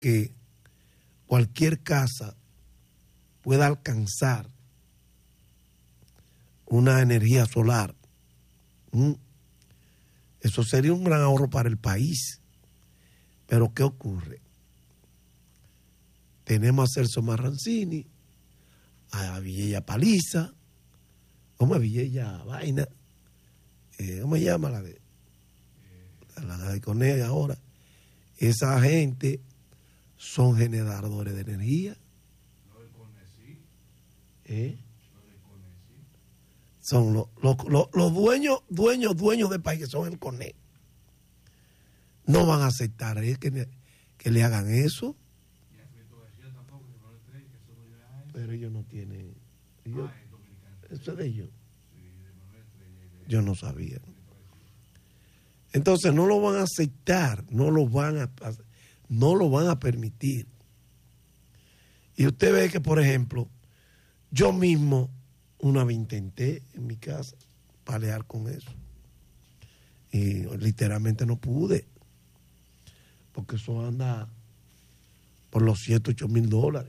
que cualquier casa pueda alcanzar una energía solar. Eso sería un gran ahorro para el país. Pero ¿qué ocurre? Tenemos a Celso Marrancini, a Villella Paliza, ¿cómo es Villella Vaina? ¿Cómo se llama la de Conea ahora? Esa gente son generadores de energía. Son los dueños del país, que son el CONE. No van a aceptar que le hagan eso. Pero ellos no tienen. Eso es de ellos. Yo no sabía. Entonces no lo van a aceptar, no lo van a permitir. Y usted ve que, por ejemplo, yo mismo una vez intenté en mi casa pelear con eso. Y literalmente no pude. Porque eso anda por los $7,000,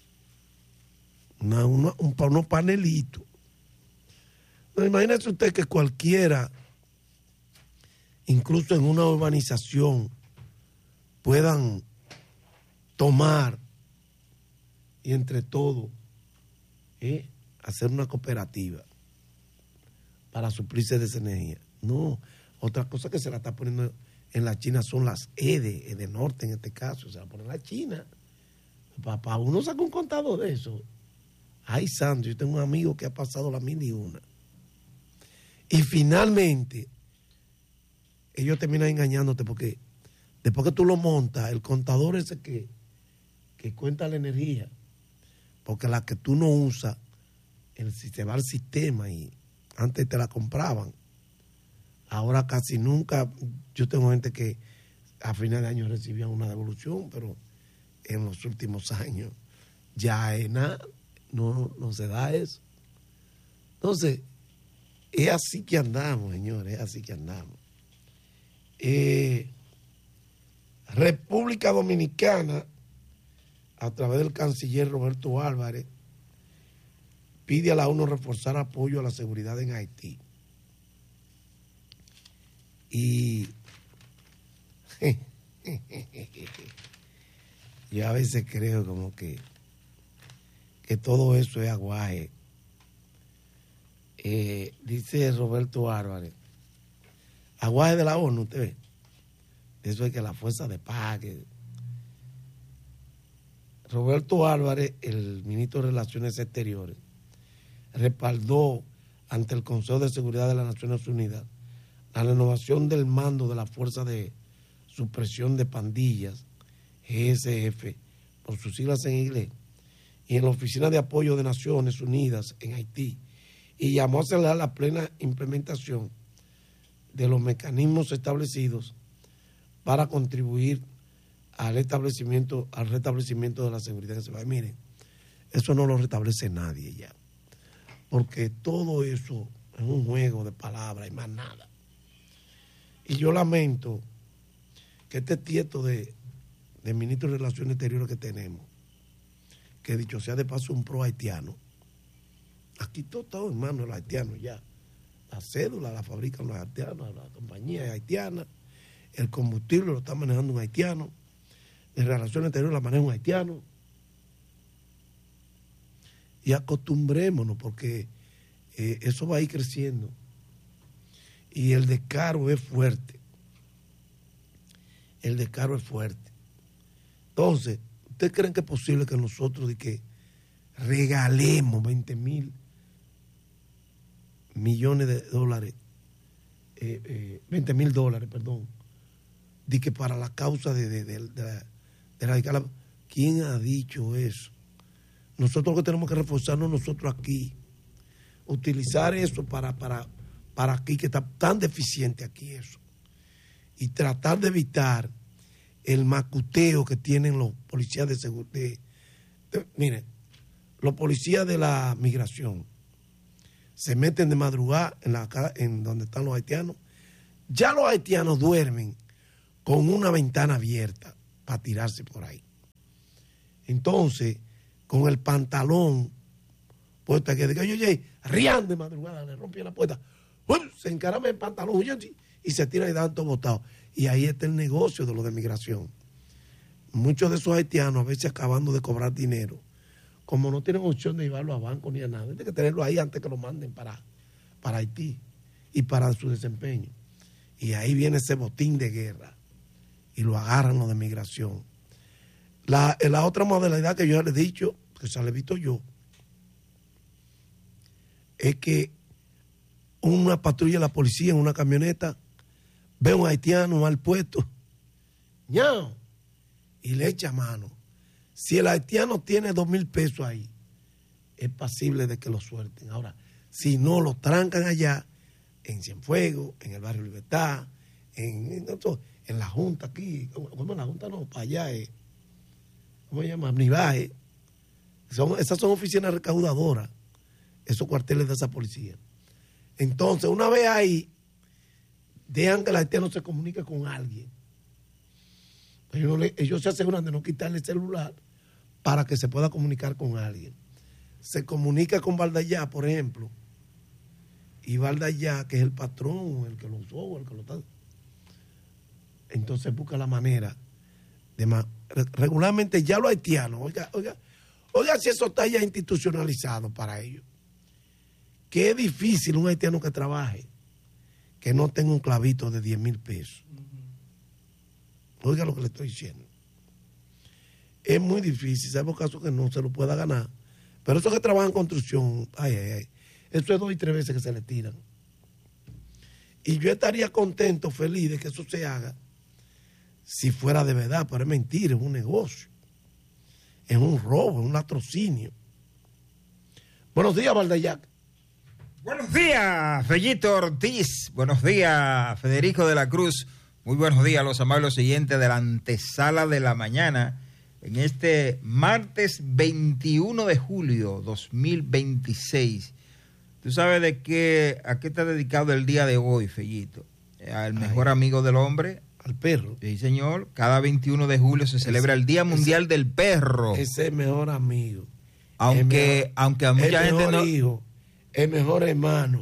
$8,000. Unos panelitos. Imagínese usted que cualquiera, incluso en una urbanización, puedan tomar y entre todos hacer una cooperativa para suplirse de esa energía. No, otra cosa que se la está poniendo en la China son las EDE Norte en este caso, se la pone en la China. Para uno saca un contador de eso. Ay, santo, yo tengo un amigo que ha pasado la 1001. Y finalmente, ellos terminan engañándote porque después que tú lo montas, el contador ese que cuenta la energía, porque la que tú no usas, se va al sistema y antes te la compraban. Ahora casi nunca, yo tengo gente que a final de año recibían una devolución, pero en los últimos años ya nada, no se da eso. Entonces, es así que andamos, señores, es así que andamos. República Dominicana, a través del canciller Roberto Álvarez, pide a la ONU reforzar apoyo a la seguridad en Haití. Y yo a veces creo como que todo eso es aguaje. Dice Roberto Álvarez, aguaje de la ONU, usted ve. Eso es que la fuerza de paz. Roberto Álvarez, el ministro de Relaciones Exteriores, respaldó ante el Consejo de Seguridad de las Naciones Unidas la renovación del mando de la Fuerza de Supresión de Pandillas, GSF, por sus siglas en inglés, y en la Oficina de Apoyo de Naciones Unidas en Haití, y llamó a acelerar la plena implementación de los mecanismos establecidos para contribuir al restablecimiento de la seguridad en ese país. Miren, eso no lo restablece nadie ya, porque todo eso es un juego de palabras y más nada. Y yo lamento que este tieto de ministro de Relaciones Exteriores que tenemos, que dicho sea de paso un pro haitiano, aquí todo en manos de los haitianos ya. La cédula la fabrican los haitianos, la compañía es haitiana, el combustible lo está manejando un haitiano, las relaciones exteriores la maneja un haitiano. Y acostumbrémonos porque eso va a ir creciendo. Y el descaro es fuerte. El descaro es fuerte. Entonces, ¿ustedes creen que es posible que nosotros regalemos 20,000 millones de dólares, 20,000 dólares, perdón, para la causa de la... ¿Quién ha dicho eso? Nosotros lo que tenemos que reforzarnos nosotros aquí, utilizar eso para aquí, que está tan deficiente aquí eso, y tratar de evitar el macuteo que tienen los policías de seguridad. Miren, los policías de la migración se meten de madrugada en donde están los haitianos. Ya los haitianos duermen con una ventana abierta para tirarse por ahí. Entonces, con el pantalón puesto, que diga, oye, rian de madrugada, le rompí la puerta, se encarama el pantalón y se tira y da todo botado. Y ahí está el negocio de lo de migración. Muchos de esos haitianos, a veces acabando de cobrar dinero, como no tienen opción de llevarlo a banco ni a nada, hay que tenerlo ahí antes que lo manden para Haití y para su desempeño. Y ahí viene ese botín de guerra y lo agarran los de migración. La otra modalidad que yo les he dicho, que se la he visto yo, es que una patrulla de la policía en una camioneta ve a un haitiano mal puesto, ¡ñao!, y le echa mano. Si el haitiano tiene 2,000 pesos ahí, es pasible de que lo suelten. Ahora, si no, lo trancan allá, en Cienfuegos, en el barrio Libertad, en la Junta aquí, ¿cómo en la Junta? No, para allá, ¿cómo se llama? Nivaje. Esas son oficinas recaudadoras, esos cuarteles de esa policía. Entonces, una vez ahí, dejan que el haitiano se comunique con alguien. Ellos se aseguran de no quitarle el celular para que se pueda comunicar con alguien. Se comunica con Valdallá, por ejemplo, y Valdallá, que es el patrón, el que lo usó, el que lo está. Entonces busca la manera de regularmente ya los haitianos, oiga si eso está ya institucionalizado para ellos, que es difícil un haitiano que trabaje, que no tenga un clavito de 10,000 pesos. Oiga lo que le estoy diciendo. Es muy difícil, sabemos casos que no se lo pueda ganar, pero esos que trabajan en construcción, eso es 2 y 3 veces que se le tiran. Y yo estaría contento, feliz de que eso se haga si fuera de verdad, pero es mentira, es un negocio, es un robo, es un latrocinio. Buenos días, Valdeyac. Buenos días, Fellito Ortiz. Buenos días, Federico de la Cruz. Muy buenos días a los amables oyentes de la antesala de la mañana en este martes 21 de julio 2026. ¿Tú sabes a qué está dedicado el día de hoy, Fellito? Al mejor amigo del hombre. Al perro. Sí, señor. Cada 21 de julio se celebra el Día Mundial del Perro. Ese es el mejor amigo. Aunque a mucha gente no... hijo, el mejor hermano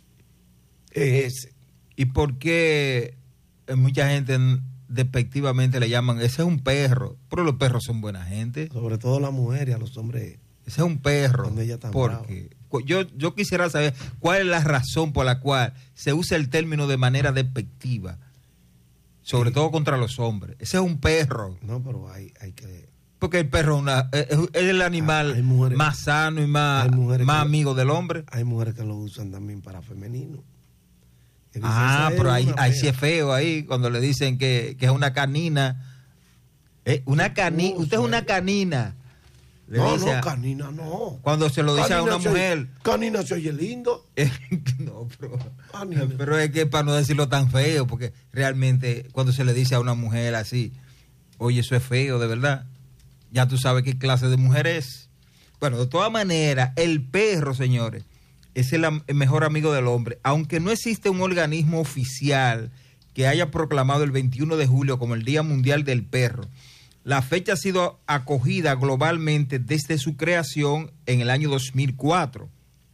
es ese. ¿Y por qué mucha gente despectivamente le llaman, ese es un perro? Pero los perros son buena gente. Sobre todo las mujeres, a los hombres. Ese es un perro. Porque yo quisiera saber cuál es la razón por la cual se usa el término de manera despectiva, sobre todo contra los hombres. Ese es un perro. No, pero hay que... Porque el perro es el animal más sano y más amigo del hombre. Hay mujeres que lo usan también para femenino. Pero ahí sí es feo ahí, cuando le dicen que es una canina. Una canina, usted es una canina. No, canina no. Cuando se lo dice a una mujer. Canina se oye lindo. No, pero es que para no decirlo tan feo, porque realmente cuando se le dice a una mujer así, oye, eso es feo, de verdad. Ya tú sabes qué clase de mujer es. Bueno, de todas maneras, el perro, señores, es el mejor amigo del hombre. Aunque no existe un organismo oficial que haya proclamado el 21 de julio como el Día Mundial del Perro, la fecha ha sido acogida globalmente desde su creación en el año 2004.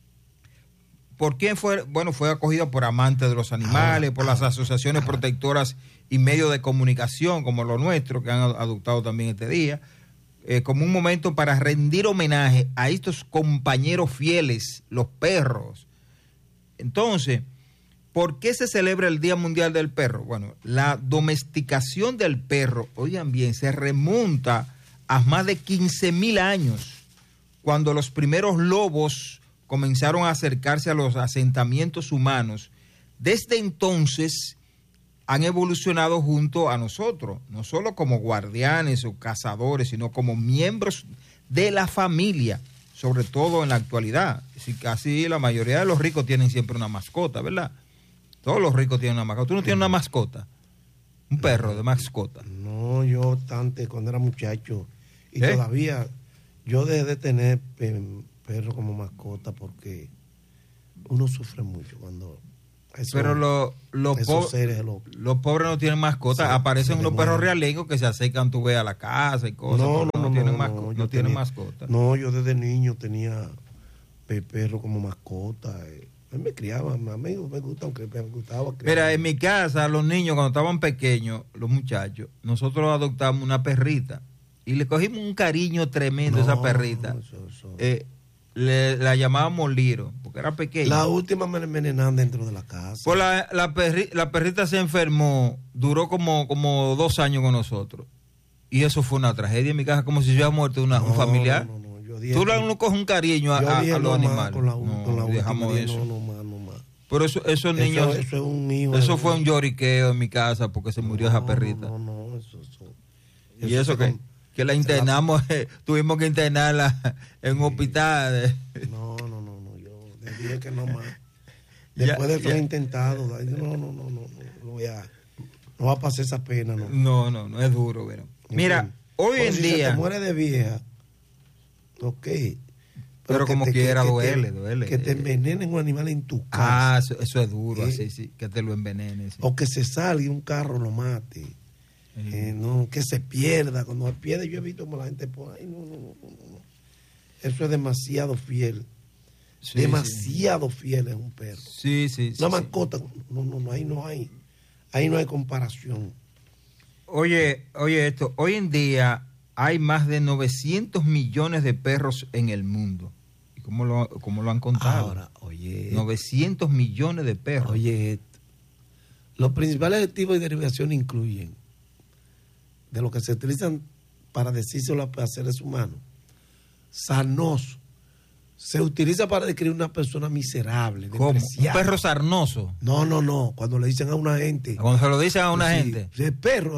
¿Por quién fue? Bueno, fue acogida por amantes de los animales, por las asociaciones protectoras y medios de comunicación como lo nuestro, que han adoptado también este día, como un momento para rendir homenaje a estos compañeros fieles, los perros. Entonces, ¿por qué se celebra el Día Mundial del Perro? Bueno, la domesticación del perro, oigan bien, se remonta a más de 15,000 años, cuando los primeros lobos comenzaron a acercarse a los asentamientos humanos. Desde entonces han evolucionado junto a nosotros, no solo como guardianes o cazadores, sino como miembros de la familia, sobre todo en la actualidad. Así la mayoría de los ricos tienen siempre una mascota, ¿verdad? Todos los ricos tienen una mascota. ¿Tú no tienes una mascota? Un perro de mascota. No, yo antes, cuando era muchacho, y todavía, yo dejé de tener perro como mascota porque uno sufre mucho cuando Pero los pobres no tienen mascotas. Sí, aparecen unos perros realengos que se acercan, tú ves, a la casa y cosas. No tienen mascotas. No, yo desde niño tenía perro como mascota. Me criaba, a mí me gusta, aunque me gustaba. Mira, en mi casa, los niños, cuando estaban pequeños, los muchachos, nosotros adoptamos una perrita y le cogimos un cariño tremendo a esa perrita. La llamábamos Liro, porque era pequeña. La última me envenenaron dentro de la casa. Pues la perrita se enfermó, duró como 2 años con nosotros. Y eso fue una tragedia en mi casa, como si se hubiera muerto un familiar. Tú no coges un cariño a los animales. Dejamos eso. Pero esos niños, eso es un hijo. Eso fue un lloriqueo en mi casa porque se murió esa perrita. Y eso que la internamos, tuvimos que internarla en un hospital. No, yo dije que no más. Después de eso he intentado, no va a pasar esa pena, No, es duro, pero. Mira, hoy en día. Si te muere de vieja, ok. Pero como quiera, duele. Que te envenenen un animal en tu casa. Eso es duro, así, que te lo envenenen. Sí. O que se salga y un carro lo mate. Que se pierda. Cuando se pierde, yo he visto como la gente pone, ay, no. Eso es demasiado fiel. Sí, demasiado fiel es un perro. Sí. Una mascota, ahí no hay comparación. Oye esto, hoy en día hay más de 900 millones de perros en el mundo. ¿Y cómo lo han contado? Ahora, 900 millones de perros. Oye, los principales adjetivos y derivaciones incluyen de lo que se utilizan para decírselo a seres humanos. Sarnoso. Se utiliza para describir una persona miserable. ¿Cómo? ¿Un perro sarnoso? No. Cuando le dicen a una gente. Cuando se lo dicen a una gente. Sí, perro,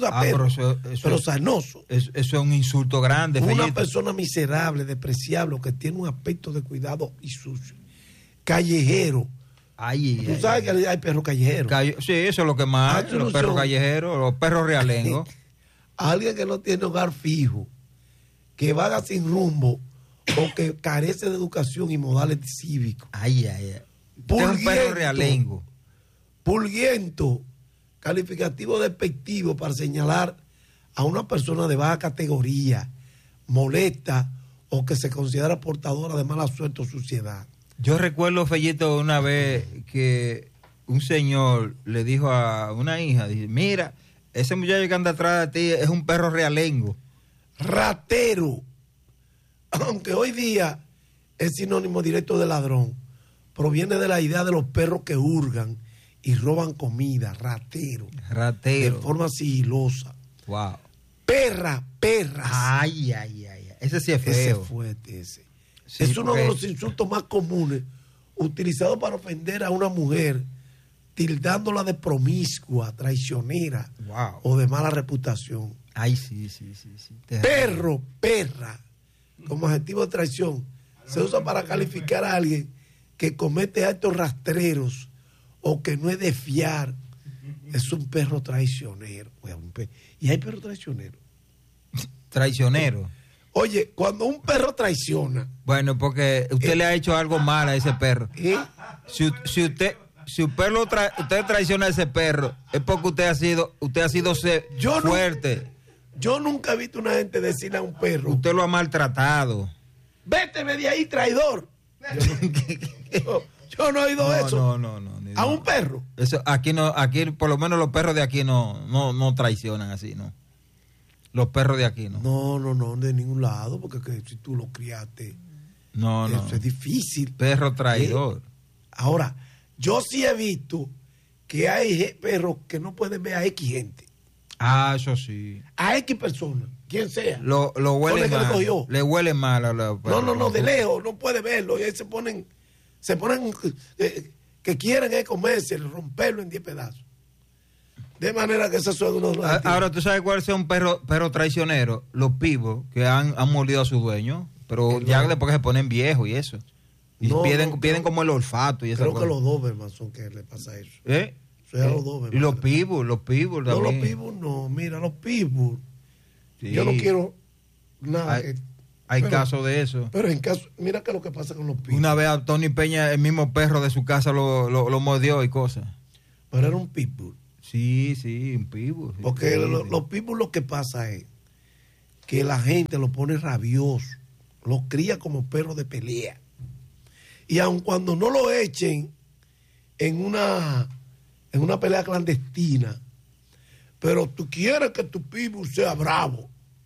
pero sarnoso. Eso es un insulto grande. Una persona miserable, despreciable, que tiene un aspecto de cuidado y sucio. Callejero. Tú sabes que hay perros callejeros. Sí, eso es lo que más. Los perros callejeros, los perros realengos. Alguien que no tiene hogar fijo, que vaga sin rumbo o que carece de educación y modales cívicos. Este es un perro realengo. Pulguiento, calificativo despectivo para señalar a una persona de baja categoría, molesta o que se considera portadora de mala suerte o suciedad. Yo recuerdo, Fellito, una vez que un señor le dijo a una hija, dice, mira, ese muchacho que anda atrás de ti es un perro realengo. Ratero. Aunque hoy día es sinónimo directo de ladrón, proviene de la idea de los perros que hurgan y roban comida. Ratero. De forma sigilosa. Wow. Perras. Ay. Ese sí es feo. Ese es fuerte, ese. Sí, es uno de los insultos más comunes utilizados para ofender a una mujer, tildándola de promiscua, traicionera o de mala reputación. Ay, sí. Perro, perra, como adjetivo de traición, se usa para calificar a alguien que comete actos rastreros o que no es de fiar. Es un perro traicionero. Y hay perros traicioneros. Traicionero. Oye, cuando un perro traiciona. Bueno, porque usted le ha hecho algo mal a ese perro. Si usted traiciona a ese perro, es porque usted ha sido fuerte. Yo nunca he visto una gente decirle a un perro. Usted lo ha maltratado. Vete de ahí, traidor. Yo no he oído eso. No. A un perro. Eso, aquí por lo menos los perros de aquí no traicionan así, ¿no? Los perros de aquí, ¿no? No, de ningún lado, porque si tú lo criaste. No. Eso es difícil. Perro traidor. Ahora, yo sí he visto que hay perros que no pueden ver a X gente. Eso sí. A X personas, quien sea. Lo huele mal. Le huele mal a los perros. No, de lejos, no puede verlo. Y ahí se ponen que quieren comerse, romperlo en 10 pedazos. De manera que esos son unos... Ahora, ¿tú sabes cuál es un perro traicionero? Los pibos que han mordido a su dueño, pero ya después que se ponen viejos y eso. Y piden como el olfato y eso. Creo que los Doberman son que le pasa eso. Eso es a los Doberman. Y los pibos también. No, los pibos no. Mira, los pibos. Sí. Yo no quiero nada. Hay casos de eso. Pero en caso, mira que lo que pasa con los pitbull. Una vez a Tony Peña, el mismo perro de su casa lo mordió y cosas. Pero era un pitbull. Sí, un pitbull. Sí, porque sí. Los pitbull lo que pasa es que la gente lo pone rabioso, lo cría como perro de pelea. Y aun cuando no lo echen en una pelea clandestina, pero tú quieres que tu pitbull sea bravo.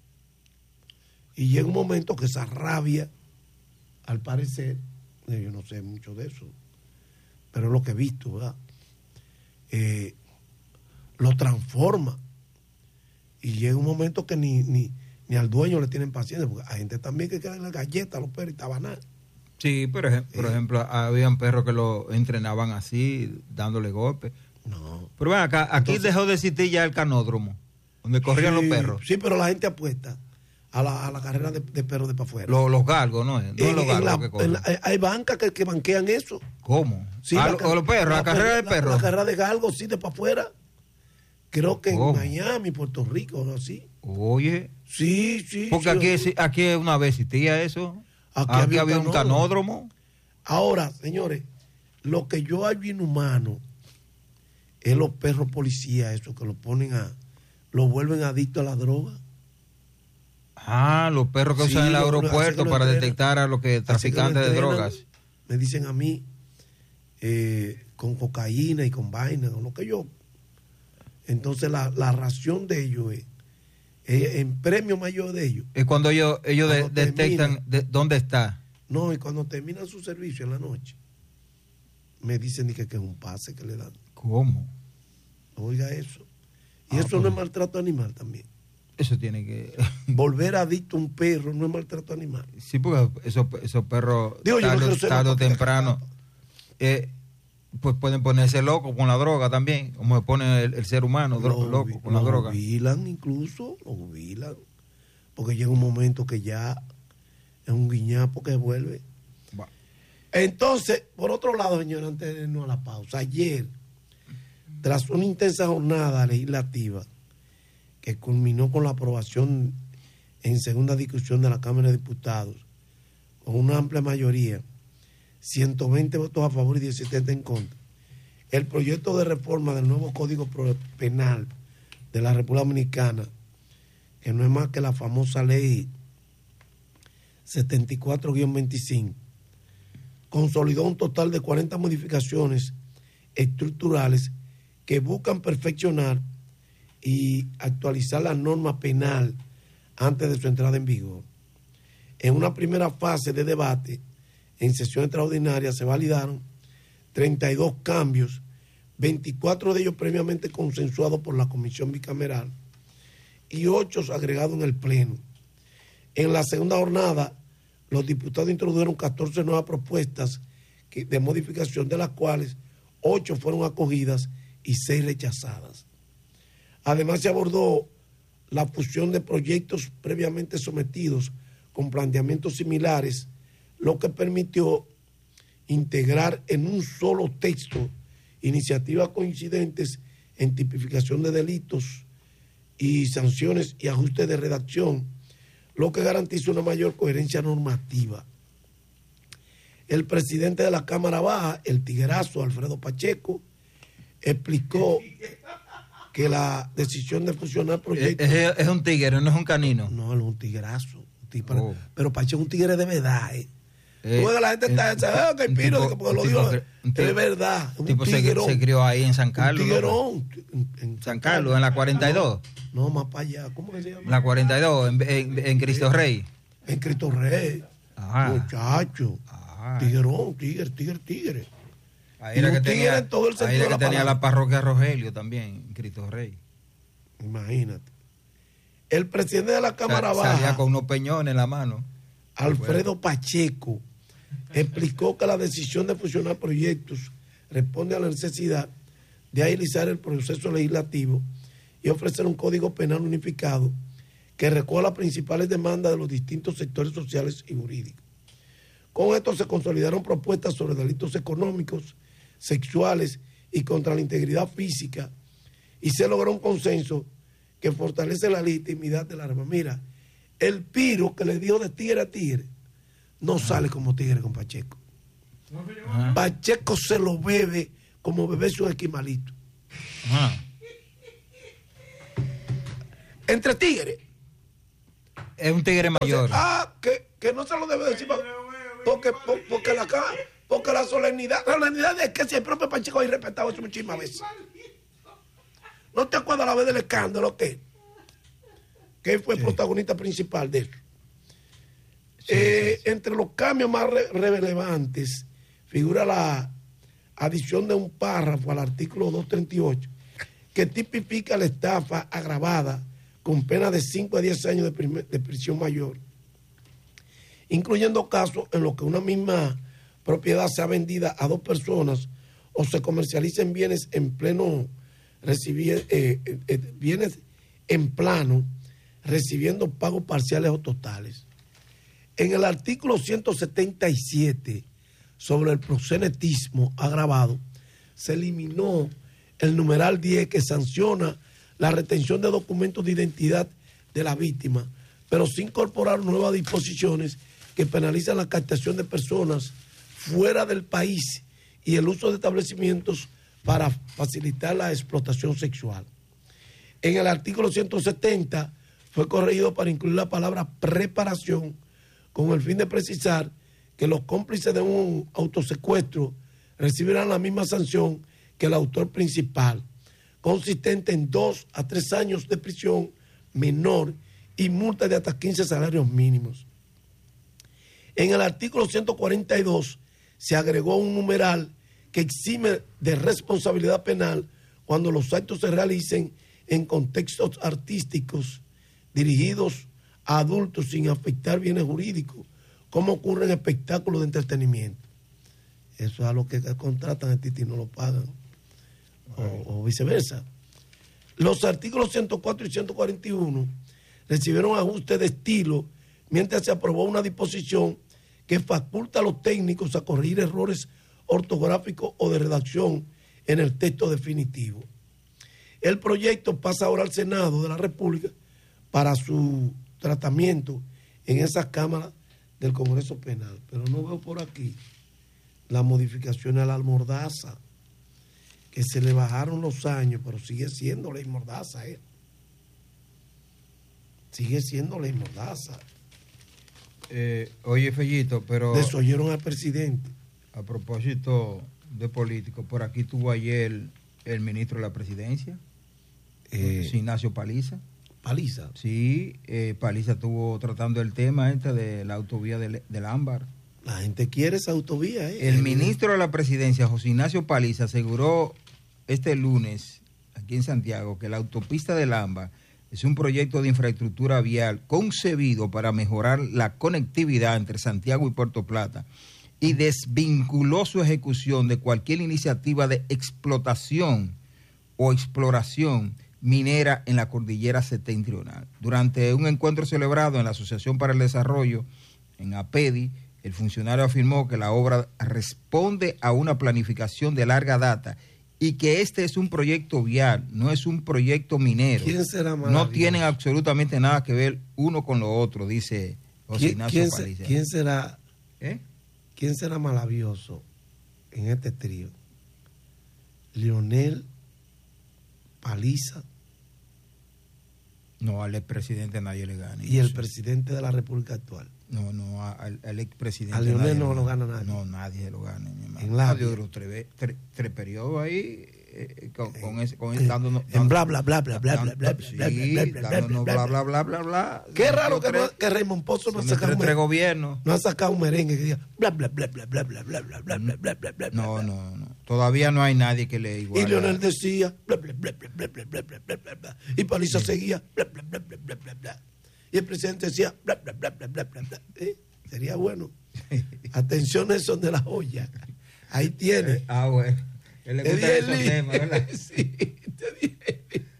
Y llega un momento que esa rabia, al parecer, yo no sé mucho de eso, pero es lo que he visto, ¿verdad? Lo transforma. Y llega un momento que ni al dueño le tienen paciencia, porque hay gente también que queda en la galleta, los perros y tabanar. Sí, por ejemplo, habían perros que lo entrenaban así, dándole golpes. No. Pero ven acá, aquí entonces, dejó de existir ya el canódromo, donde corrían los perros. Sí, pero la gente apuesta a la carrera de perros de para afuera. Los galgos, ¿no? Los galgos que corren. Hay bancas que banquean eso. ¿Cómo? Sí, los perros, la carrera de perros. La carrera de galgos, sí, de para afuera. Creo que ¿Cómo? En Miami, Puerto Rico, ¿no? Así. Oye. Sí. Porque sí, aquí una vez existía eso. Aquí había un canódromo. Ahora, señores, lo que yo hallo inhumano es los perros policías, esos que lo vuelven adicto a la droga. Los perros que usan en el aeropuerto para detectar a los que traficantes de drogas. Me dicen a mí, con cocaína y con vaina, con lo que yo. Entonces la ración de ellos es en premio mayor de ellos. Es cuando ellos detectan dónde está. No, y cuando terminan su servicio en la noche, me dicen que es un pase que le dan. ¿Cómo? Oiga eso. Y eso no es maltrato animal también. Eso tiene que... Volver adicto a un perro no es maltrato animal. Sí, porque esos perros tarde o temprano pues pueden ponerse locos con la droga también, como se pone el ser humano loco con la droga. Lo jubilan, porque llega un momento que ya es un guiñapo que vuelve. Bueno. Entonces, por otro lado, señor, antes de irnos a la pausa, ayer, tras una intensa jornada legislativa que culminó con la aprobación en segunda discusión de la Cámara de Diputados, con una amplia mayoría, 120 votos a favor y 17 en contra, el proyecto de reforma del nuevo Código Penal de la República Dominicana, que no es más que la famosa ley 74-25, consolidó un total de 40 modificaciones estructurales que buscan perfeccionar y actualizar la norma penal antes de su entrada en vigor. En una primera fase de debate, en sesión extraordinaria, se validaron 32 cambios, 24 de ellos previamente consensuados por la Comisión Bicameral y 8 agregados en el Pleno. En la segunda jornada, los diputados introdujeron 14 nuevas propuestas de modificación, de las cuales 8 fueron acogidas y 6 rechazadas. Además, se abordó la fusión de proyectos previamente sometidos con planteamientos similares, lo que permitió integrar en un solo texto iniciativas coincidentes en tipificación de delitos y sanciones y ajustes de redacción, lo que garantiza una mayor coherencia normativa. El presidente de la Cámara Baja, el tiguerazo Alfredo Pacheco, explicó que la decisión de fusionar proyectos... Es un tigre, no es un canino. No, es un tiguerazo. Pero Pacheco es un tigre de verdad, Luego la gente está diciendo que pino, porque lo digo, es verdad. Un tipo se crió ahí en San Carlos. Un tiguerón. En San Carlos, en la 42. No, más para allá. ¿Cómo que se llama? La 42, en Cristo Rey. En Cristo Rey. Ajá. Muchacho. Ajá. Tiguerón, tigre. Ahí era que tenía la parroquia Rogelio también, en Cristo Rey. Imagínate. El presidente de la Cámara Baja, salía con unos peñones en la mano, Alfredo Pacheco, explicó que la decisión de fusionar proyectos responde a la necesidad de agilizar el proceso legislativo y ofrecer un código penal unificado que recoja las principales demandas de los distintos sectores sociales y jurídicos. Con esto se consolidaron propuestas sobre delitos económicos, sexuales y contra la integridad física, y se logró un consenso que fortalece la legitimidad de la arma. Mira, el piro que le dio de tigre a tigre no sale como tigre con Pacheco. Pacheco se lo bebe como beberse un esquimalito. Entre tigres. Es un tigre mayor. Que no se lo debe decir porque la solemnidad es que si el propio Pacheco ha irrespetado eso muchísimas veces. ¿No te acuerdas la vez del escándalo que él fue el protagonista principal de eso? Entre los cambios más relevantes figura la adición de un párrafo al artículo 238 que tipifica la estafa agravada con pena de 5 a 10 años de prisión mayor, incluyendo casos en los que una misma propiedad sea vendida a dos personas o se comercialicen bienes en plano, bienes en plano, recibiendo pagos parciales o totales. En el artículo 177 sobre el proxenetismo agravado, se eliminó el numeral 10 que sanciona la retención de documentos de identidad de la víctima, pero se incorporaron nuevas disposiciones que penalizan la captación de personas fuera del país y el uso de establecimientos para facilitar la explotación sexual. En el artículo 170 fue corregido para incluir la palabra preparación con el fin de precisar que los cómplices de un autosecuestro recibirán la misma sanción que el autor principal, consistente en 2 a 3 años de prisión menor y multa de hasta 15 salarios mínimos. En el artículo 142 se agregó un numeral que exime de responsabilidad penal cuando los actos se realicen en contextos artísticos dirigidos a adultos sin afectar bienes jurídicos, como ocurre en espectáculos de entretenimiento. Eso es a lo que contratan a Titi y no lo pagan, o viceversa. Los artículos 104 y 141 recibieron ajustes de estilo mientras se aprobó una disposición que faculta a los técnicos a corregir errores ortográficos o de redacción en el texto definitivo. El proyecto pasa ahora al Senado de la República para su tratamiento en esa Cámara del Congreso Penal. Pero no veo por aquí la modificación a la mordaza, que se le bajaron los años, pero sigue siendo ley mordaza. Sigue siendo ley mordaza. Oye, Fellito, pero... Desoyeron al presidente. A propósito de político, por aquí tuvo ayer el ministro de la Presidencia, Ignacio Paliza. ¿Paliza? Sí, Paliza estuvo tratando el tema de la autovía del Ámbar. La gente quiere esa autovía. El ministro de la Presidencia, José Ignacio Paliza, aseguró este lunes aquí en Santiago que la autopista del Ámbar es un proyecto de infraestructura vial concebido para mejorar la conectividad entre Santiago y Puerto Plata y desvinculó su ejecución de cualquier iniciativa de explotación o exploración minera en la cordillera septentrional. Durante un encuentro celebrado en la Asociación para el Desarrollo, en APEDI, el funcionario afirmó que la obra responde a una planificación de larga data y que este es un proyecto vial, no es un proyecto minero. ¿Quién será no tienen absolutamente nada que ver uno con lo otro, dice José Ignacio Paliza. ¿Quién será maravilloso en este trío? ¿Leonel, Paliza? No, al expresidente nadie le gana. ¿Y el presidente de la República actual? No, al expresidente. A Leonel no lo gana nadie. No, nadie lo gana. En la duró tres periodos ahí dándonos en bla bla bla bla bla bla bla bla bla. Qué raro que Raymond Pozo no ha sacado un merengue que diga bla bla bla bla bla bla bla bla bla bla bla bla. No. Todavía no hay nadie que le iguale. Y Leonel decía bla bla bla bla bla bla bla bla bla bla. Y Paliza seguía bla bla bla bla bla bla bla. Y el presidente decía bla bla bla bla bla bla bla. Sería bueno. Atención, eso de la joya. Ahí tiene. Bueno. Él le gusta esos temas, ¿verdad? Sí, te dije.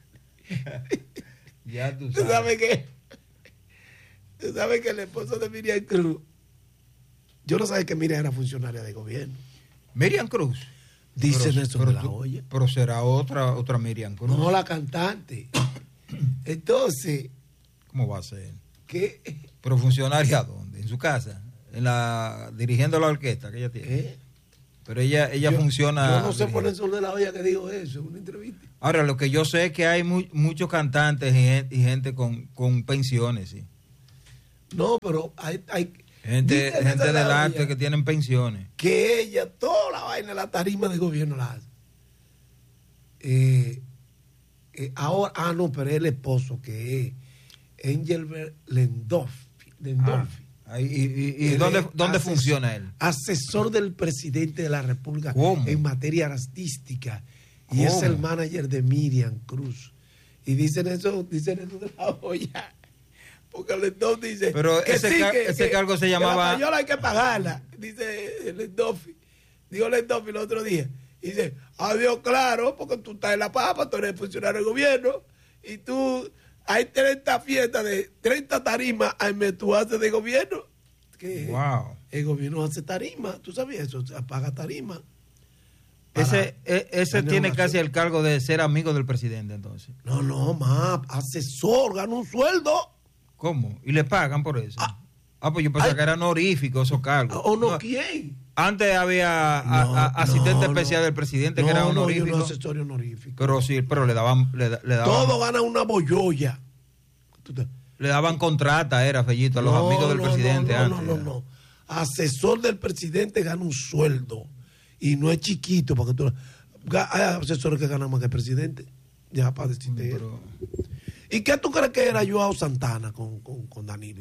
Ya tú sabes. Tú sabes que el esposo de Miriam Cruz, yo no sabía que Miriam era funcionaria de gobierno. Miriam Cruz. Dicen eso de la joya. Pero será otra Miriam Cruz. No, la cantante. Entonces, ¿cómo va a ser? ¿Qué? ¿Pero funcionaria dónde? ¿En su casa? Dirigiendo la orquesta que ella tiene. Pero ella funciona. Yo no sé por eso de la olla que dijo eso en una entrevista. Ahora, lo que yo sé es que hay muchos cantantes y gente con pensiones, sí. No, pero hay gente del arte que tienen pensiones. Que ella, toda la vaina, la tarima de gobierno la hace. Ahora, no, pero es el esposo que es Engelbert Lendolfi. ¿Y dónde funciona él? Asesor del presidente de la República. ¿Cómo? En materia artística. Y ¿Cómo? es el manager de Miriam Cruz. Y dicen eso de la olla. Porque Lendolfi dice. Pero que ese cargo se llamaba. La payola hay que pagarla. Dice Lendolfi. Dijo Lendolfi el otro día. Y dice, adiós, claro, porque tú estás en la papa, tú eres funcionario del gobierno. Y tú. Hay 30 fiestas de 30 tarimas tú haces de gobierno. Que wow. El gobierno hace tarima, tú sabías eso, paga tarima. Ese tiene casi el cargo de ser amigo del presidente, entonces. No, más, asesor, gana un sueldo. ¿Cómo? ¿Y le pagan por eso? Pues yo pensaba que eran honoríficos esos cargos. ¿O no quién? Antes había asistente especial del presidente que era honorífico. No, asesor honorífico. Pero sí, pero le daban. Todo gana una boyolla. Le daban contrata, Fellito, a los amigos del presidente antes. No. Asesor del presidente gana un sueldo. Y no es chiquito, porque hay asesores que ganan más que el presidente. Ya para decirte. Pero... ¿Y qué tú crees que era Joao Santana con Danilo?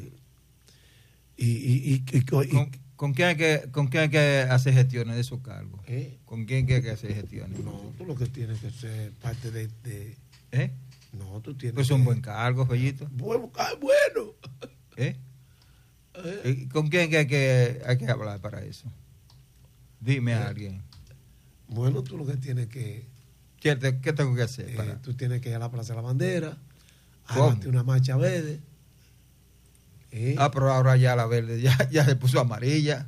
¿Con quién hay que hacer gestiones de esos cargos? ¿Con quién hay que hacer gestiones? No, tú lo que tienes que ser parte de No, tú tienes. Pues es un buen cargo, Fellito. Bueno. ¿Con quién hay que hablar para eso? Dime a alguien. Bueno, tú lo que tienes que. ¿Qué tengo que hacer? Tú tienes que ir a la Plaza de la Bandera, hazte una marcha verde. Pero ahora ya la verde ya se puso amarilla.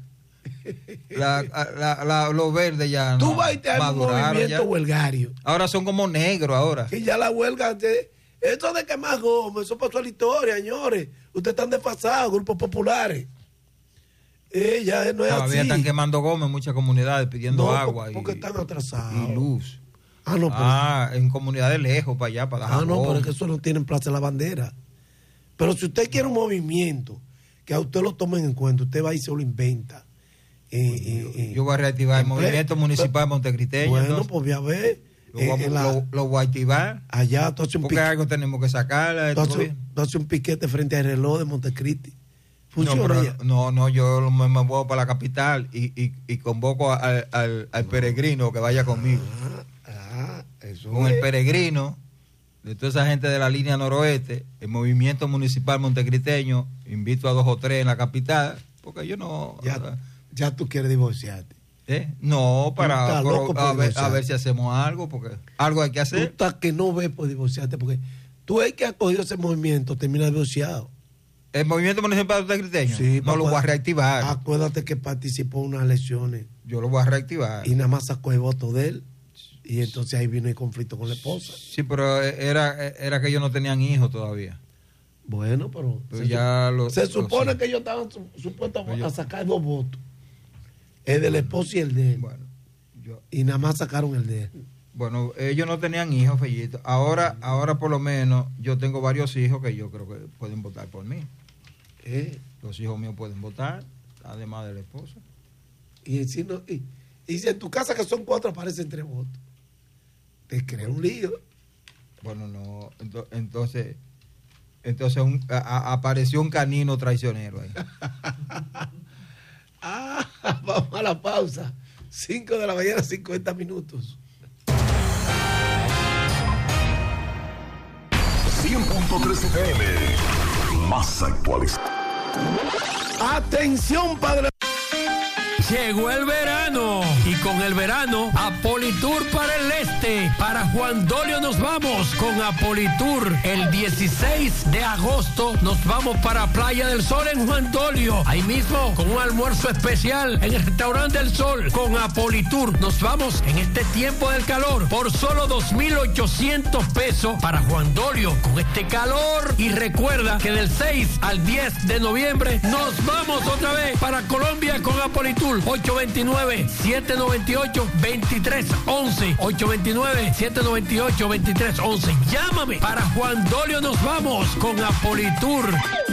Los verdes ya tú vas y te haces un movimiento huelgario. Ahora son como negros ahora. Y ya la huelga, eso de quemar goma, eso pasó a la historia, señores. Ustedes están desfasados, grupos populares. Ya no es Todavía así. Están quemando goma en muchas comunidades pidiendo agua porque están atrasados. Y luz. En comunidades lejos para allá, para dejar pero es que eso no tienen Plaza de la Bandera. Pero si usted quiere un movimiento que a usted lo tomen en cuenta, usted va y se lo inventa. Yo voy a reactivar el movimiento municipal de Montecristeño. Bueno, entonces, pues voy a ver. lo voy a activar. Allá tú haces un porque algo tenemos que sacarla. Tú haces un piquete frente al reloj de Montecristi. ¿Funciona? No, yo me muevo para la capital y convoco al peregrino que vaya conmigo. Eso con el peregrino de toda esa gente de la línea noroeste, el movimiento municipal montecristeño, invito a 2 o 3 en la capital, porque yo no... Ya tú quieres divorciarte. No, a ver si hacemos algo, porque algo hay que hacer. Tú estás que no ves por divorciarte, porque tú el que ha cogido ese movimiento termina divorciado. ¿El movimiento municipal montecristeño? Sí, no lo voy a reactivar. Acuérdate que participó en unas elecciones. Yo lo voy a reactivar. Y nada más sacó el voto de él. Y entonces ahí vino el conflicto con la esposa. Sí, pero era que ellos no tenían hijos todavía. Bueno, pero se supone que ellos estaban supuestos a sacar 2 votos. El del esposo y el de él. Bueno, y nada más sacaron el de él. Bueno, ellos no tenían hijos, Fellito. Ahora por lo menos yo tengo varios hijos que yo creo que pueden votar por mí. Los hijos míos pueden votar, además del esposo. Y si en tu casa que son 4 aparecen 3 votos. Te crea un lío. Bueno, no. Entonces apareció un canino traicionero ahí. Vamos a la pausa. 5 de la mañana, 50 minutos. 100.3 FM. Más actualizado. Atención, padre. Llegó el verano y con el verano Apolitour para el este. Para Juan Dolio nos vamos con Apolitour. El 16 de agosto nos vamos para Playa del Sol en Juan Dolio. Ahí mismo con un almuerzo especial en el Restaurante del Sol con Apolitour. Nos vamos en este tiempo del calor por solo 2,800 pesos para Juan Dolio con este calor. Y recuerda que del 6 al 10 de noviembre nos vamos otra vez para Colombia con Apolitour. 829-798-2311. 829-798-2311. Llámame. Para Juan Dolio nos vamos con Apolitour.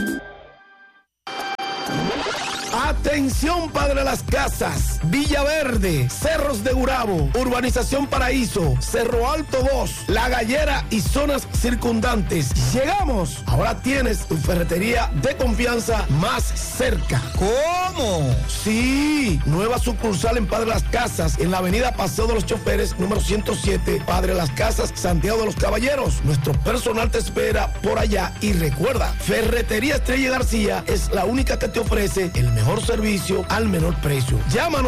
Atención, Padre de las Casas, Villaverde, Cerros de Gurabo, Urbanización Paraíso, Cerro Alto 2, La Gallera y zonas circundantes. Llegamos. Ahora tienes tu ferretería de confianza más cerca. ¿Cómo? Sí, nueva sucursal en Padre de las Casas, en la avenida Paseo de los Choferes, número 107, Padre de las Casas, Santiago de los Caballeros. Nuestro personal te espera por allá y recuerda, Ferretería Estrella García es la única que te ofrece el mejor servicio al menor precio. Llámanos